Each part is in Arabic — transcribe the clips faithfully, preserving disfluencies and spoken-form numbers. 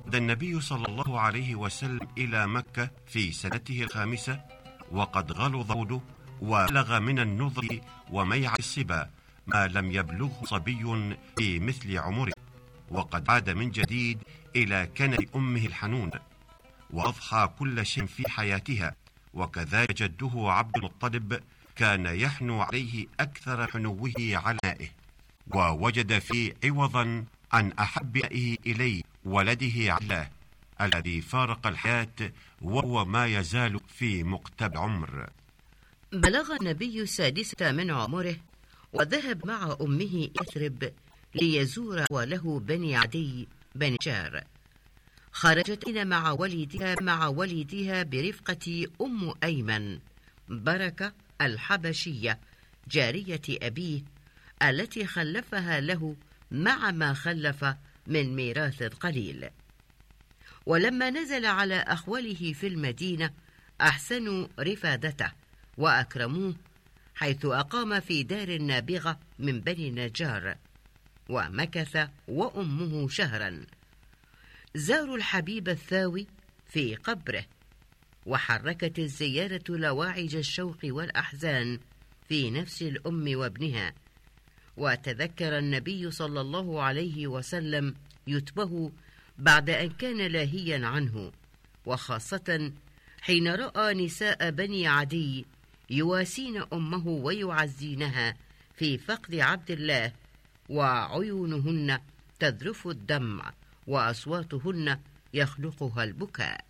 عاد النبي صلى الله عليه وسلم إلى مكة في سنته الخامسة وقد غلظ عوده وبلغ من النضر وميع الصبا ما لم يبلغه صبي في مثل عمره، وقد عاد من جديد إلى كنف أمه الحنون وأضحى كل شيء في حياتها. وكذلك جده عبد المطلب كان يحنو عليه أكثر حنوه على مائه، ووجد فيه عوضا عن أحب أبنائه إليه ولده عبد الذي فارق الحياة وهو ما يزال في مقتبل عمر. بلغ النبي السادسة من عمره وذهب مع أمه يثرب ليزور وله بني عدي بن جار. خرجت مع والدها مع والدها برفقة أم أيمن بركة الحبشية جارية أبيه التي خلفها له مع ما خلف من ميراث قليل. ولما نزل على أخوله في المدينة أحسنوا رفادته وأكرموه، حيث أقام في دار نابغة من بني نجار، ومكث وأمه شهرا. زاروا الحبيب الثاوي في قبره، وحركت الزيارة لواعج الشوق والأحزان في نفس الأم وابنها. وتذكر النبي صلى الله عليه وسلم يتبه بعد أن كان لاهيا عنه، وخاصة حين رأى نساء بني عدي يواسين أمه ويعزينها في فقد عبد الله، وعيونهن تذرف الدمع وأصواتهن يخلقها البكاء.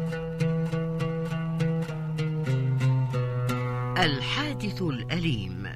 الحادث الأليم.